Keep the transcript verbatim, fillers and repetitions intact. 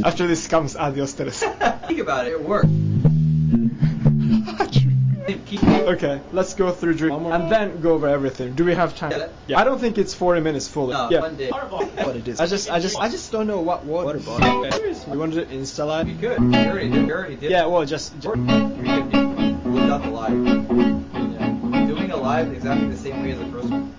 After this comes adios Teres. Think about it, it worked. Okay, let's go through drink and then go over everything. Do we have time? Yeah. Yeah. I don't think it's forty minutes fully. No, yeah. one day. What it is. I just, I just, I just don't know what water bottle. We wanted to Insta live. We could. We already did. We already did. Yeah, well, just. just We could do without the live. Yeah. Doing a live exactly the same way as the first one.